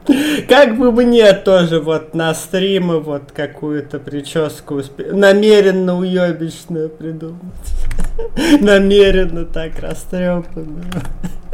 Как бы мне тоже вот на стримы вот какую-то прическу намеренно уебищную придумать. Намеренно так растрепанную.